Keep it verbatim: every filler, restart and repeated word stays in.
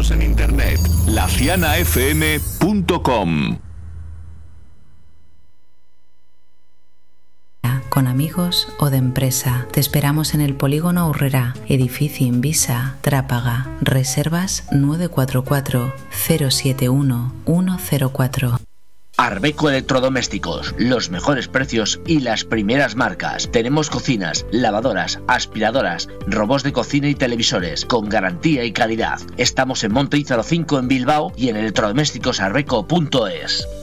Síguenos en internet, laciana f m punto com. Con amigos o de empresa. Te esperamos en el Polígono Aurrera, edificio Invisa, Trápaga. Reservas nueve cuatro cuatro, cero siete uno, uno cero cuatro. Arbeco Electrodomésticos, los mejores precios y las primeras marcas. Tenemos cocinas, lavadoras, aspiradoras, robots de cocina y televisores, con garantía y calidad. Estamos en Monte Ízaro cinco en Bilbao y en electrodomésticos arbeco punto es.